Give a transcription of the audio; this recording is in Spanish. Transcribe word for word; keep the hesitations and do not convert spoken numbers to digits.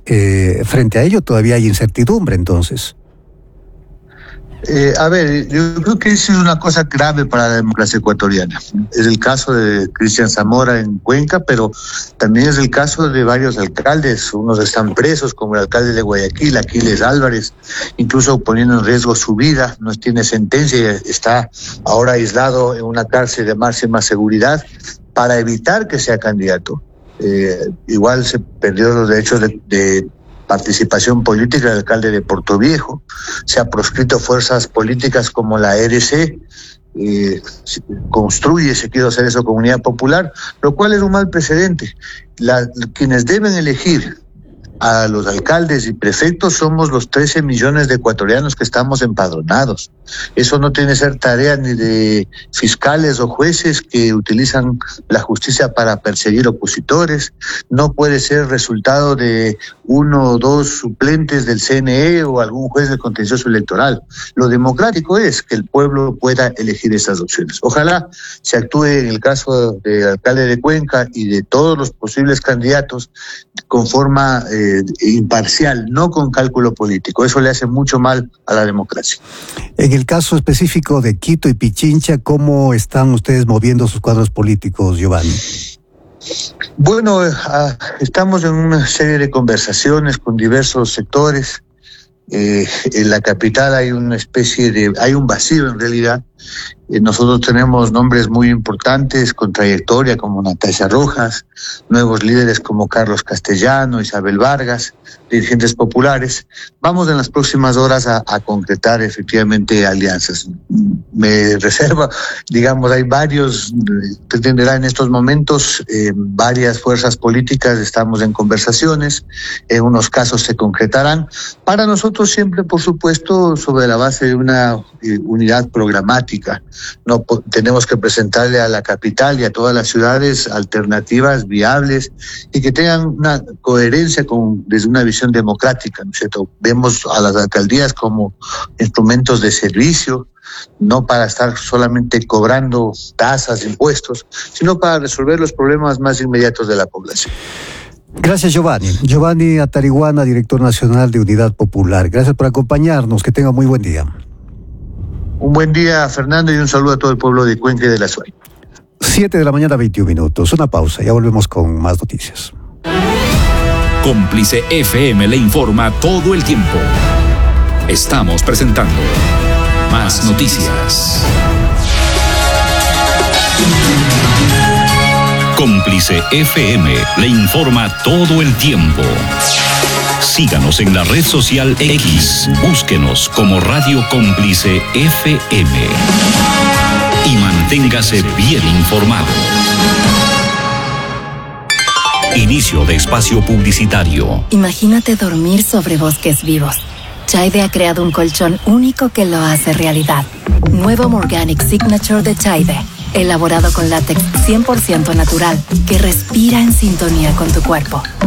Eh, frente a ello todavía hay incertidumbre, entonces. Eh, a ver, yo creo que eso es una cosa grave para la democracia ecuatoriana. Es el caso de Cristian Zamora en Cuenca, pero también es el caso de varios alcaldes. Unos están presos, como el alcalde de Guayaquil, Aquiles Álvarez, incluso poniendo en riesgo su vida. No tiene sentencia, está ahora aislado en una cárcel de máxima seguridad para evitar que sea candidato. Eh, igual se perdió los derechos de, de participación política del alcalde de Portoviejo, se ha proscrito fuerzas políticas como la R C, eh, construye, se quiere hacer eso, Comunidad Popular, lo cual es un mal precedente. La, quienes deben elegir a los alcaldes y prefectos somos los trece millones de ecuatorianos que estamos empadronados. Eso no tiene que ser tarea ni de fiscales o jueces que utilizan la justicia para perseguir opositores. No puede ser resultado de uno o dos suplentes del C N E o algún juez del contencioso electoral. Lo democrático es que el pueblo pueda elegir esas opciones. Ojalá se actúe en el caso del alcalde de Cuenca y de todos los posibles candidatos con forma eh, imparcial, no con cálculo político. Eso le hace mucho mal a la democracia. En el caso específico de Quito y Pichincha, ¿cómo están ustedes moviendo sus cuadros políticos, Giovanni? Bueno, eh, estamos en una serie de conversaciones con diversos sectores. Eh, en la capital hay una especie de, hay un vacío en realidad. Eh, nosotros tenemos nombres muy importantes con trayectoria como Natasha Rojas, nuevos líderes como Carlos Castellano, Isabel Vargas, dirigentes populares. Vamos en las próximas horas a, a concretar efectivamente alianzas. Me reserva, digamos, hay varios, pretenderá en estos momentos, eh, varias fuerzas políticas, estamos en conversaciones, en unos casos se concretarán. Para nosotros siempre, por supuesto, sobre la base de una eh, unidad programática. No tenemos que presentarle a la capital y a todas las ciudades alternativas viables y que tengan una coherencia con desde una visión democrática, ¿no es cierto? Vemos a las alcaldías como instrumentos de servicio, no para estar solamente cobrando tasas, impuestos, sino para resolver los problemas más inmediatos de la población. Gracias, Giovanni. Giovanni Atariguana, director nacional de Unidad Popular. Gracias por acompañarnos. Que tenga muy buen día. Un buen día, Fernando, y un saludo a todo el pueblo de Cuenca y de la Suay. Siete de la mañana, veintiún minutos. Una pausa, ya volvemos con más noticias. Cómplice F M le informa todo el tiempo. Estamos presentando Más Noticias. Cómplice F M le informa todo el tiempo. Síganos en la red social X. Búsquenos como Radio Cómplice F M. Y manténgase bien informado. Inicio de espacio publicitario. Imagínate dormir sobre bosques vivos. Chaide ha creado un colchón único que lo hace realidad. Nuevo Morganic Signature de Chaide. Elaborado con látex cien por ciento natural, que respira en sintonía con tu cuerpo.